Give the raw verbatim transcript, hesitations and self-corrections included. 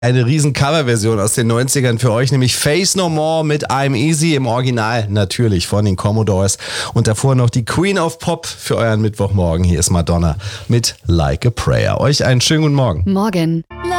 Eine riesen Coverversion aus den neunzigern für euch, nämlich Face No More mit I'm Easy im Original, natürlich von den Commodores. Und davor noch die Queen of Pop für euren Mittwochmorgen. Hier ist Madonna mit Like a Prayer. Euch einen schönen guten Morgen. Morgen.